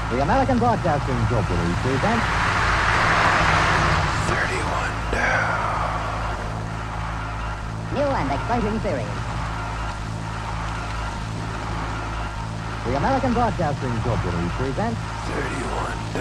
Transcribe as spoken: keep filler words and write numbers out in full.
The American Broadcasting Company presents thirty-one down. New and exciting series. The American Broadcasting Company presents thirty-one